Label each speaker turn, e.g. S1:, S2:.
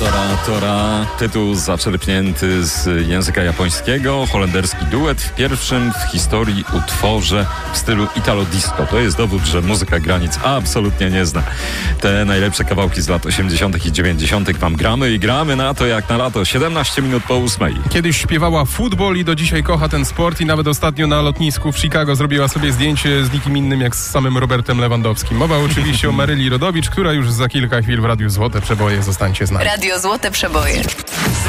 S1: Tora. Tytuł zaczerpnięty z języka japońskiego. Holenderski duet w pierwszym w historii utworze w stylu Italo Disco. To jest dowód, że muzyka granic absolutnie nie zna. Te najlepsze kawałki z lat 80. i 90. wam gramy i gramy na to jak na lato. 17 minut po 8.
S2: Kiedyś śpiewała futbol i do dzisiaj kocha ten sport i nawet ostatnio na lotnisku w Chicago zrobiła sobie zdjęcie z nikim innym jak z samym Robertem Lewandowskim. Mowa oczywiście o Maryli Rodowicz, która już za kilka chwil w Radiu Złote Przeboje. Zostańcie z nami.
S3: Radio Złote Przeboje.